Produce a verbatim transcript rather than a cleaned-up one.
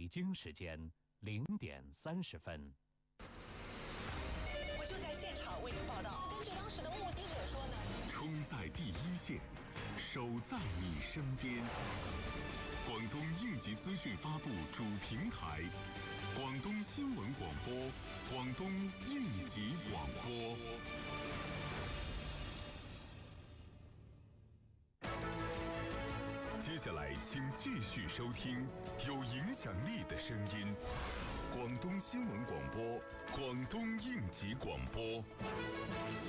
京时间零点三十分。 我就在现场为您报道。 根据当时的目击者说呢， 冲在第一线，守在你身边。广东应急资讯发布主平台，广东新闻广播，广东应急广播。接下来，请继续收听有影响力的声音——广东新闻广播，广东应急广播。